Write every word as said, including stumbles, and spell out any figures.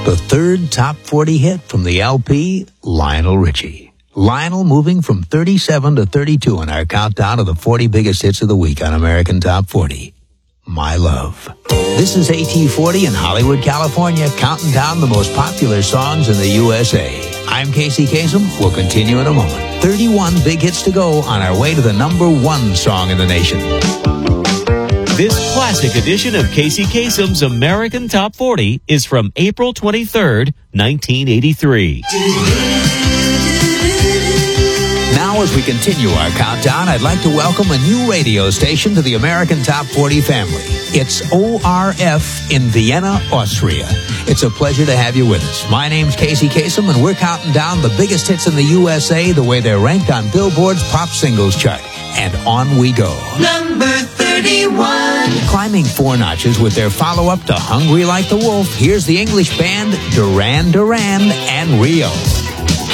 The third top forty hit from the L P, Lionel Richie. Lionel moving from thirty-seven to thirty-two in our countdown of the forty biggest hits of the week on American Top forty. My Love. This is A T forty in Hollywood, California, counting down the most popular songs in the U S A. I'm Casey Kasem. We'll continue in a moment. thirty-one big hits to go on our way to the number one song in the nation. This classic edition of Casey Kasem's American Top forty is from April twenty-third, nineteen eighty-three. Now, as we continue our countdown, I'd like to welcome a new radio station to the American Top forty family. It's O R F in Vienna, Austria. It's a pleasure to have you with us. My name's Casey Kasem, and we're counting down the biggest hits in the U S A the way they're ranked on Billboard's Pop Singles chart. And on we go. Number thirty-one. Climbing four notches with their follow-up to Hungry Like the Wolf, here's the English band Duran Duran and Rio.